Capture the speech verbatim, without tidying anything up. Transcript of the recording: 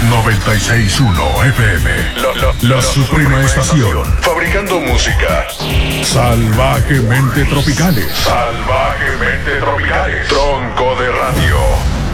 noventa y seis punto uno F M. La, la, la, la suprema estación. Fabricando música. Salvajemente tropicales. Salvajemente tropicales. Tronco de radio.